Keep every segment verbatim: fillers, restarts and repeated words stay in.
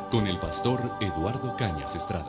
con el pastor Eduardo Cañas Estrada.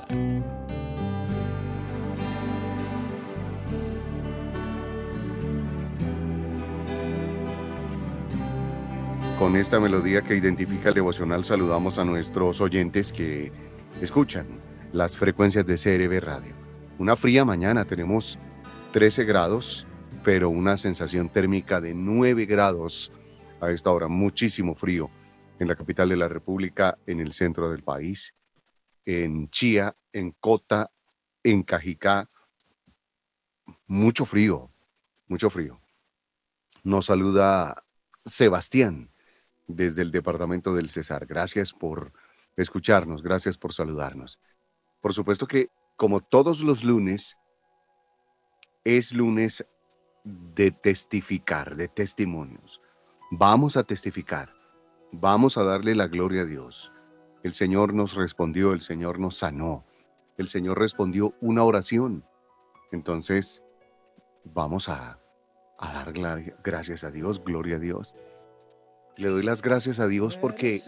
Con esta melodía que identifica el devocional, saludamos a nuestros oyentes que escuchan las frecuencias de C R B Radio. Una fría mañana, tenemos trece grados, pero una sensación térmica de nueve grados a esta hora. Muchísimo frío en la capital de la República, en el centro del país, en Chía, en Cota, en Cajicá. Mucho frío, mucho frío. Nos saluda Sebastián desde el departamento del Cesar. Gracias por escucharnos, gracias por saludarnos. Por supuesto que, como todos los lunes, es lunes de testificar, de testimonios. Vamos a testificar, vamos a darle la gloria a Dios. El Señor nos respondió, el Señor nos sanó, el Señor respondió una oración. Entonces, vamos a, a dar gracias a Dios, gloria a Dios. Le doy las gracias a Dios porque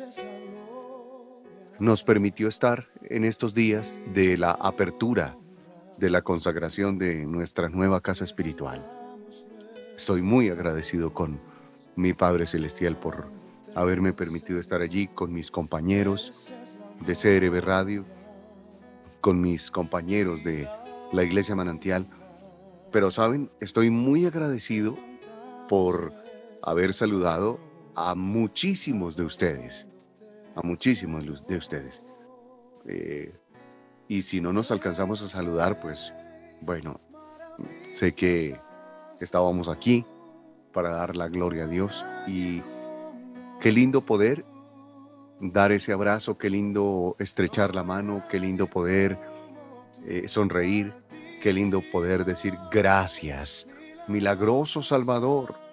nos permitió estar en estos días de la apertura, de la consagración de nuestra nueva casa espiritual. Estoy muy agradecido con mi Padre Celestial por haberme permitido estar allí con mis compañeros de C R B Radio, con mis compañeros de la Iglesia Manantial. Pero, ¿saben? Estoy muy agradecido por haber saludado a muchísimos de ustedes, a muchísimos de ustedes. Eh, y si no nos alcanzamos a saludar, pues, bueno, sé que estábamos aquí para dar la gloria a Dios. Y qué lindo poder dar ese abrazo, qué lindo estrechar la mano, qué lindo poder eh, sonreír, qué lindo poder decir gracias, milagroso Salvador.